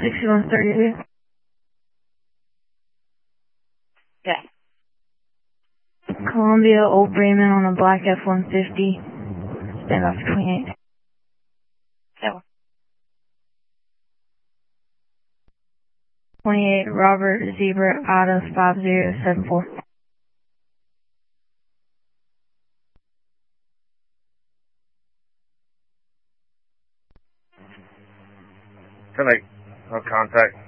6138. Yeah. Columbia, Old Bremen on a black F-150. Stand off 28. Yeah. 28, Robert Zebra, out of 5074. Can I have contact?